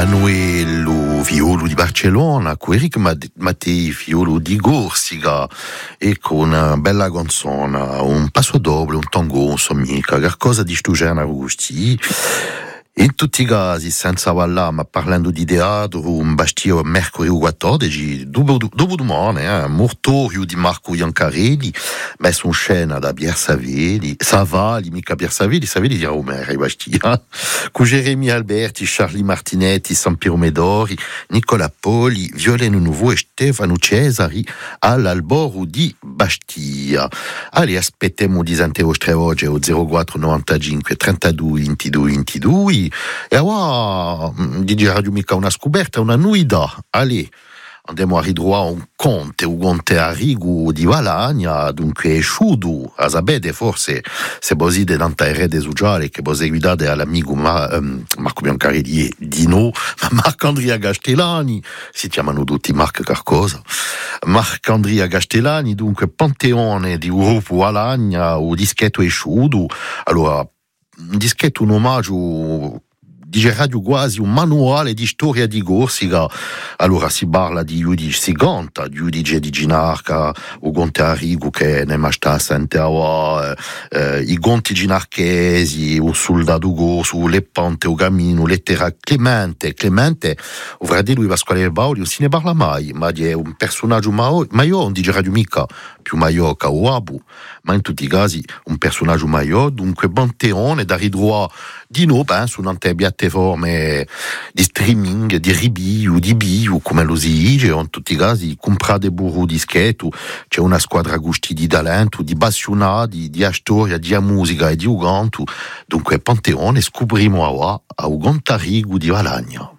Manuelo Violo di Barcellona, con Eric Mattei Violo di Corsica e con una bella canzone, un passo doble, un tango, insomma, qualcosa di sto genere gusti. In tutti i casi, senza parlare, ma parlando di teatro, un bastio mercoledì 14, dopodomani, mortorio di Marco Iancarelli, messo in scena da Piersavelli, Savali, mica Piersavelli di Romero, i bastia, con Jeremy Alberti, Charlie Martinetti, Sampiero Medori, Nicola Poli, Violeno Nuovo e Stefano Cesari all'Alboro di Bastia. Allora, aspettiamo di sentire oggi o 04 95 32 22 22 e ora di Radio Mica una scoperta, una nuida. Allora, andiamo a ritrovare un conte a Rigu di Valagna, dunque sciudo, a sapere forse se così di tanta rete sociale che voi guidate all'amico Marco Biancarelli di no, Marc-Andrea Castellani, si chiamano tutti Marc qualcosa, Marc-Andrea Castellani, dunque Panteone di gruppo Valagna, o dischetto e sciudo, allora un dischetto, un omaggio di radio quasi un manuale di storia di Corsica. Allora si parla di Giudice Siganta, Giudice di Ginarca, o Gonte Arrigo che ne sta a Santiago, i Gonti ginarchesi, o Soldato Gorso, le Pante, o Camino, lettera Clemente, o fratello di Pasquale Bauli, non si ne parla mai, ma è un personaggio maggiore, non dice Radio Mica, più maggiore che Uabu, ma in tutti i casi un personaggio maggiore, dunque Panteone da ritrovare di nuovo su una piattaforme di streaming, di ribio, di bio, come lo si dice, in tutti i casi comprate burro di dischetto, c'è una squadra gusti di talento, di passionati, di storia, di musica e di uganto, dunque Panteone scopriamo a Ugantarigo di Valagna.